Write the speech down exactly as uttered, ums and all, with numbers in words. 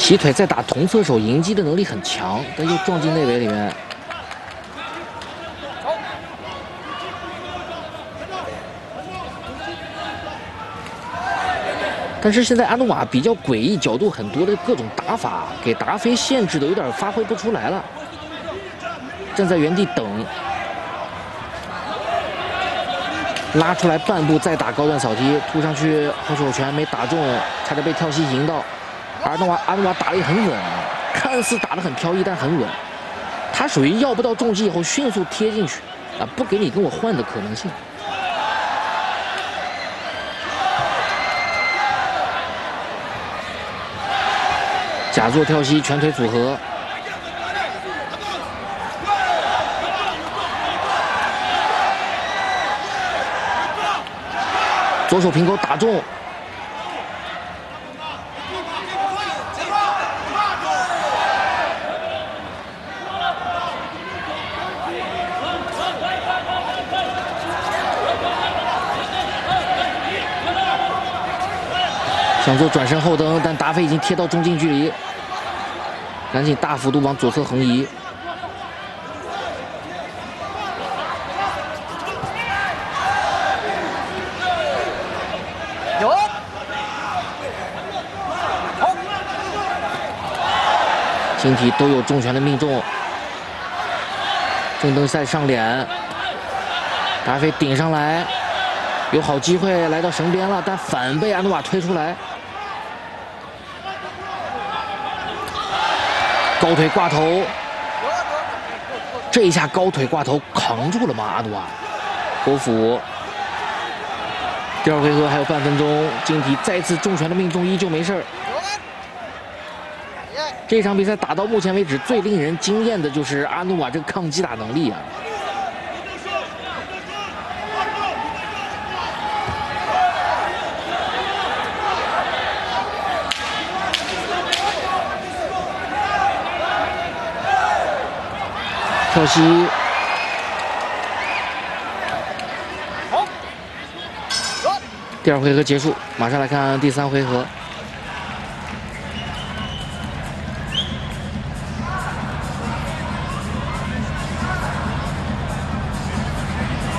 齐腿在打同侧手迎击的能力很强，但又撞进内围里面。但是现在阿努瓦比较诡异、角度很多的各种打法，给达菲限制的有点发挥不出来了。站在原地等，拉出来半步再打高段扫踢，突上去后手拳没打中，差点被跳膝赢到。阿努瓦阿努瓦打得也很稳，看似打得很飘逸，但很稳。他属于要不到重击以后迅速贴进去，啊，不给你跟我换的可能性。 假坐跳膝，拳腿组合，左手平勾打中，想做转身后蹬，但达菲已经贴到中近距离。 赶紧大幅度往左侧横移，有，好，形体都有重拳的命中，正蹬赛上脸，达菲顶上来，有好机会来到绳边了，但反被阿努瓦推出来。 高腿挂头，这一下高腿挂头扛住了吗？阿努瓦，国府。第二回合还有半分钟，金体再次重拳的命中，依旧没事儿。这场比赛打到目前为止最令人惊艳的就是阿努瓦这个抗击打能力啊！跳膝，好，第二回合结束，马上来看第三回合。